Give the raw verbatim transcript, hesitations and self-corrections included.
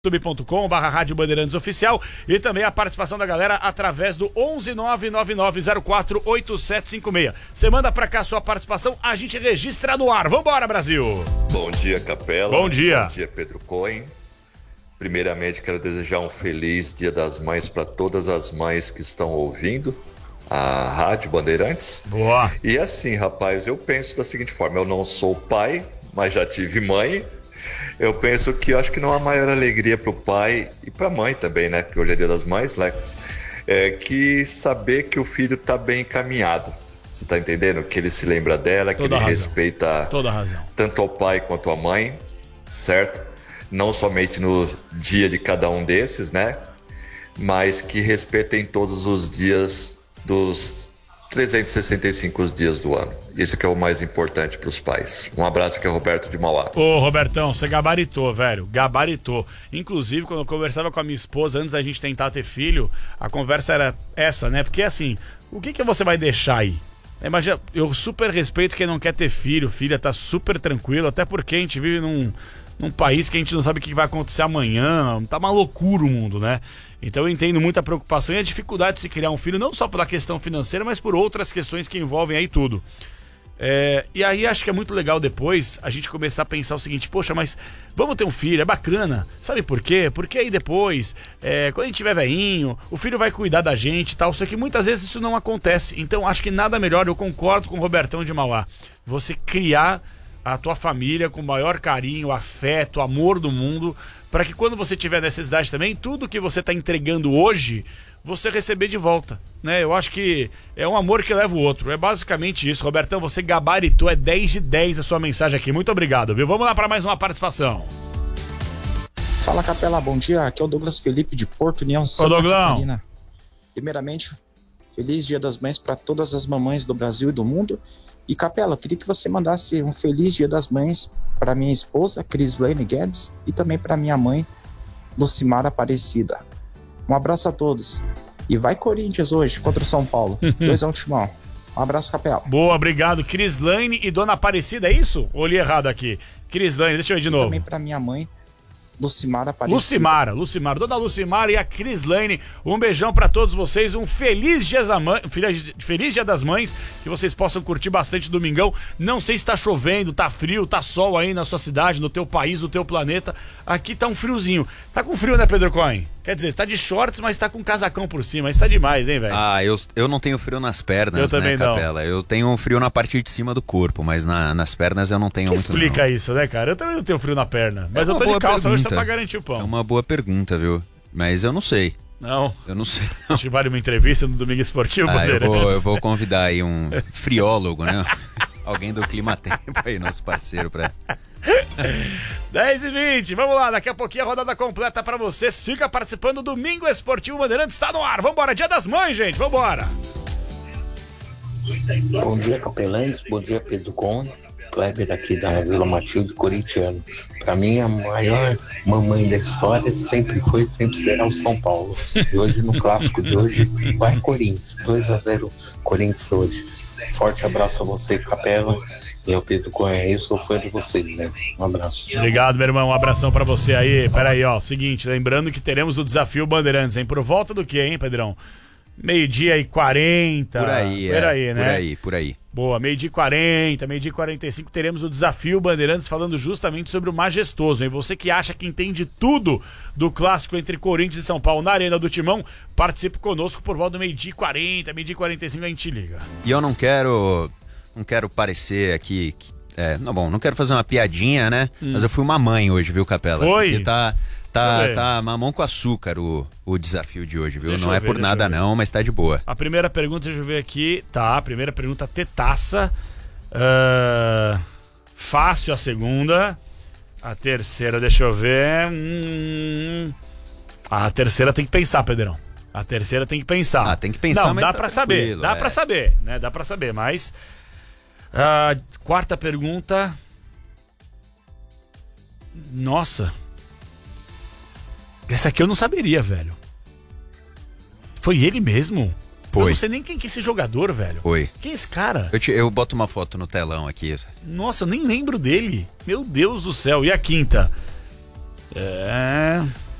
youtube ponto com barra Rádio Bandeirantes Oficial e também a participação da galera através do onze nove nove nove zero quatro oito sete cinco seis. Você manda pra cá a sua participação, a gente registra no ar. Vambora, Brasil! Bom dia, Capela. Bom dia. Bom dia, Pedro Cohen. Primeiramente, quero desejar um feliz Dia das Mães para todas as mães que estão ouvindo a Rádio Bandeirantes. Boa! E assim, rapaz, eu penso da seguinte forma, eu não sou pai, mas já tive mãe. Eu penso que eu acho que não há maior alegria para o pai e para a mãe também, né? Que hoje é Dia das Mães, né? É que saber que o filho está bem encaminhado. Você está entendendo? Que ele se lembra dela, que ele respeita toda razão, tanto ao pai quanto à mãe, certo? Não somente no dia de cada um desses, né? Mas que respeitem todos os dias dos trezentos e sessenta e cinco dias do ano. Isso que é o mais importante para os pais. Um abraço, que é o Roberto de Mauá. Ô, Robertão, você gabaritou, velho. Gabaritou. Inclusive, quando eu conversava com a minha esposa, antes da gente tentar ter filho, a conversa era essa, né? Porque assim, o que que você vai deixar aí? Imagina, eu super respeito quem não quer ter filho, filha, tá super tranquilo, até porque a gente vive num, num país que a gente não sabe o que vai acontecer amanhã, tá uma loucura o mundo, né? Então eu entendo muita preocupação e a dificuldade de se criar um filho, não só pela questão financeira, mas por outras questões que envolvem aí tudo. É, e aí acho que é muito legal depois a gente começar a pensar o seguinte, poxa, mas vamos ter um filho, é bacana, sabe por quê? Porque aí depois, é, quando a gente tiver velhinho, o filho vai cuidar da gente e tal, só que muitas vezes isso não acontece. Então acho que nada melhor, eu concordo com o Robertão de Mauá, você criar a tua família com o maior carinho, afeto, amor do mundo, para que quando você tiver necessidade também, tudo que você está entregando hoje, você receber de volta, né? Eu acho que é um amor que leva o outro, é basicamente isso. Robertão, você gabaritou, é dez de dez a sua mensagem aqui, muito obrigado, viu? Vamos lá para mais uma participação. Fala, Capela, bom dia, aqui é o Douglas Felipe de Porto União, Santa Catarina. Primeiramente, feliz Dia das Mães para todas as mamães do Brasil e do mundo. E, Capela, eu queria que você mandasse um feliz Dia das Mães para minha esposa, Crislane Guedes, e também para minha mãe, Lucimara Aparecida. Um abraço a todos. E vai Corinthians hoje contra o São Paulo. dois a um Timão. Um abraço, Capela. Boa, obrigado. Crislane e Dona Aparecida, é isso? Ou li errado aqui? Crislane, deixa eu ir de e novo. Também para minha mãe, Lucimara Aparecida. Lucimara, Lucimara, Dona Lucimara e a Crislane, um beijão pra todos vocês, um feliz dia, da mãe, feliz dia das mães, que vocês possam curtir bastante domingão. Não sei se tá chovendo, tá frio, tá sol aí na sua cidade, no teu país, no teu planeta. Aqui tá um friozinho. Tá com frio, né, Pedro Cohen? Quer dizer, você tá de shorts, mas tá com um casacão por cima. Isso tá demais, hein, velho? Ah, eu, eu não tenho frio nas pernas, eu também né, não. Capela? Eu tenho um frio na parte de cima do corpo, mas na, nas pernas eu não tenho que muito, explica não. isso, né, cara? Eu também não tenho frio na perna. Mas é eu tô de calça pergunta. hoje só pra garantir o pão. É uma boa pergunta, viu? Mas eu não sei. Não. Eu não sei. A gente vale uma entrevista no Domingo Esportivo, ah, eu, vou, eu vou convidar aí um friólogo, né? Alguém do Clima Tempo aí, nosso parceiro, pra... dez e vinte, vamos lá, daqui a pouquinho a rodada completa pra você. Fica participando do Domingo Esportivo Bandeirantes, está no ar. Vambora, Dia das Mães, gente, vambora. Bom dia, Capelães, bom dia, Pedro Cohen. Kleber aqui da Vila Matilde, corintiano. Pra mim, a maior mamãe da história sempre foi, sempre será o São Paulo. E hoje, no clássico de hoje, vai Corinthians. dois a zero Corinthians hoje. Forte abraço a você, Capela. E ao Pedro Cohen, eu sou fã de vocês, né? Um abraço. Obrigado, meu irmão, um abração pra você aí. Pera aí, ó, seguinte, lembrando que teremos o desafio Bandeirantes, hein? Por volta do que, hein, Pedrão? Meio-dia e quarenta. Por aí, por é, aí, né? Por aí, por aí. Boa, meio-dia e quarenta, meio-dia e quarenta e cinco, teremos o desafio Bandeirantes falando justamente sobre o majestoso, hein? Você que acha que entende tudo do clássico entre Corinthians e São Paulo na Arena do Timão, participe conosco por volta do meio-dia e quarenta, meio-dia e quarenta e cinco, a gente liga. E eu não quero, não quero parecer aqui, é, não, bom, não quero fazer uma piadinha, né? Hum. Mas eu fui uma mãe hoje, viu, Capela? Foi? Porque tá... Tá, tá mamão com açúcar o, o desafio de hoje, viu? Deixa não é ver, por nada não, mas tá de boa. A primeira pergunta, deixa eu ver aqui. Tá, a primeira pergunta, tetaça. Uh, fácil a segunda. A terceira, deixa eu ver. Hum, a terceira tem que pensar, Pedrão. A terceira tem que pensar. Ah, tem que pensar, não, mas dá tá pra saber. Dá é. pra saber, né? Dá pra saber, mas... Uh, quarta pergunta. Nossa... Essa aqui eu não saberia, velho. Foi ele mesmo? Foi. Eu não sei nem quem que é esse jogador, velho. Foi. Quem é esse cara? Eu, te, eu boto uma foto no telão aqui. Nossa, eu nem lembro dele. Meu Deus do céu. E a quinta? É...